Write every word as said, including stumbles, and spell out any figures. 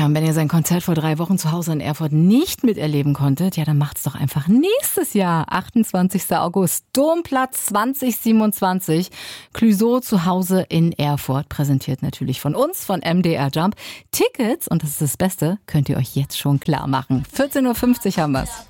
Ja, und wenn ihr sein Konzert vor drei Wochen zu Hause in Erfurt nicht miterleben konntet, ja, dann macht's doch einfach nächstes Jahr, achtundzwanzigster August, Domplatz zwanzig siebenundzwanzig. Clouseau zu Hause in Erfurt, präsentiert natürlich von uns, von M D R Jump. Tickets, und das ist das Beste, könnt ihr euch jetzt schon klar machen. vierzehn Uhr fünfzig haben wir's.